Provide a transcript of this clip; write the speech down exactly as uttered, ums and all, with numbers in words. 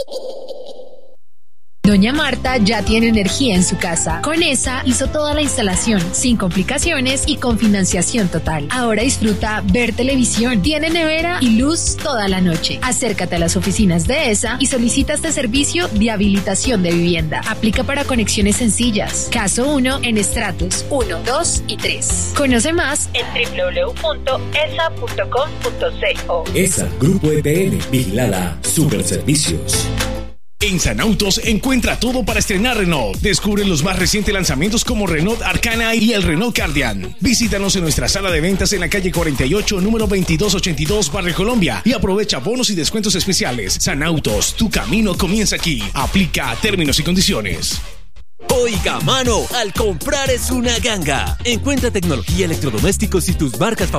Doña Marta ya tiene energía en su casa. Con esa hizo toda la instalación, sin complicaciones y con financiación total. Ahora disfruta ver televisión, tiene nevera y luz toda la noche. Acércate a las oficinas de ESA y solicita este servicio de habilitación de vivienda. Aplica para conexiones sencillas. Caso uno en estratos uno, dos y tres. Conoce más en doble u doble u doble u punto e s a punto com punto co. ESA, Grupo E P N, vigilada Superservicios. En Sanautos encuentra todo para estrenar Renault. Descubre los más recientes lanzamientos como Renault Arcana y el Renault Cardian. Visítanos en nuestra sala de ventas en la calle cuarenta y ocho, número veintidós ochenta y dos, Barrio Colombia, y aprovecha bonos y descuentos especiales. Sanautos, tu camino comienza aquí. Aplica términos y condiciones. Oiga, mano, al comprar es una ganga. Encuentra tecnología, electrodomésticos y tus marcas favoritas